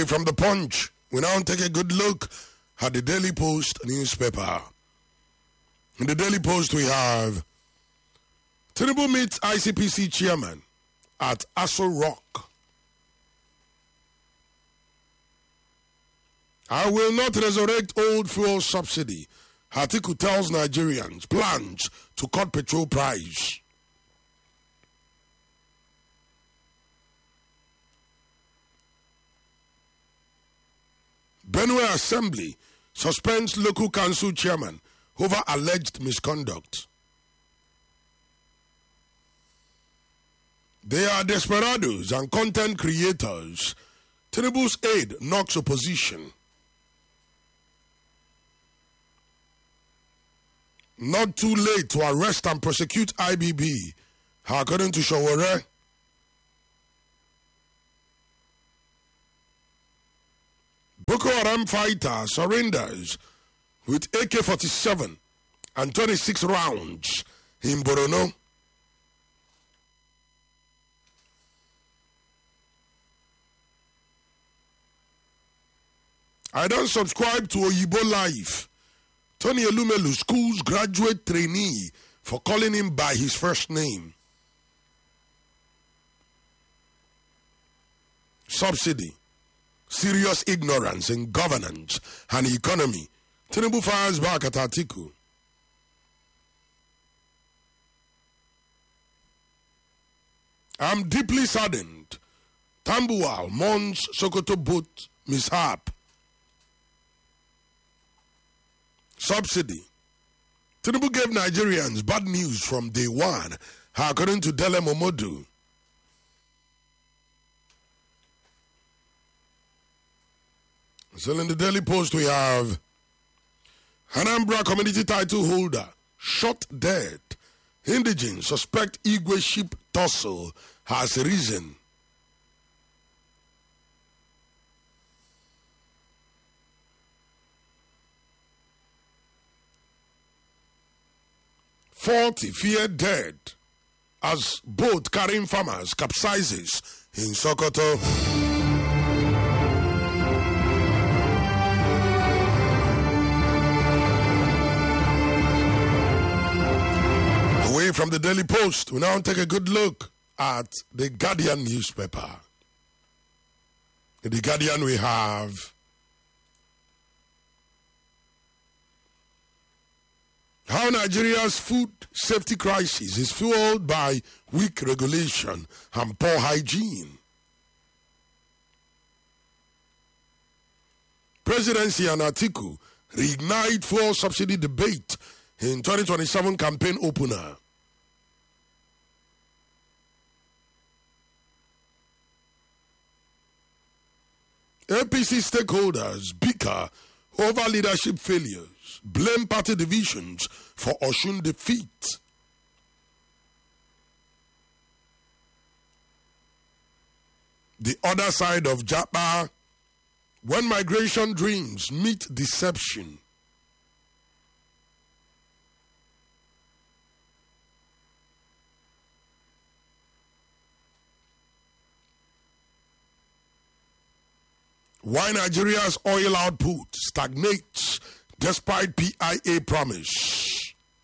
Away from the Punch, we now take a good look at the Daily Post newspaper. In the Daily Post, we have Tinubu meets ICPC chairman at Aso Rock. I will not resurrect old fuel subsidy. Atiku tells Nigerians plans to cut petrol price. Benue Assembly suspends local council chairman over alleged misconduct. They are desperados and content creators. Tinubu's aide knocks opposition. Not too late to arrest and prosecute IBB, according to Shawore. Boko Haram fighter surrenders with AK-47 and 26 rounds in Borno. I don't subscribe to Oyibo Life. Tony Elumelu, school's graduate trainee, for calling him by his first name. Subsidy. Serious ignorance in governance and economy. Tinubu fires back at Atiku. I'm deeply saddened. Tambuwal mourns Sokoto boat mishap. Subsidy. Tinubu gave Nigerians bad news from day one, according to Dele Momodu. So in the Daily Post we have Anambra community title holder shot dead. Indigenes suspect Igwe ship tussle has risen. "40 feared dead as boat carrying farmers capsizes in Sokoto." Away from the Daily Post, we now take a good look at the Guardian newspaper. In the Guardian we have how Nigeria's food safety crisis is fueled by weak regulation and poor hygiene. Presidency and Atiku reignite fuel subsidy debate in 2027 campaign opener. APC stakeholders bicker over leadership failures, blame party divisions for Osun defeat. The other side of Japa, when migration dreams meet deception. Why Nigeria's oil output stagnates despite PIA promise.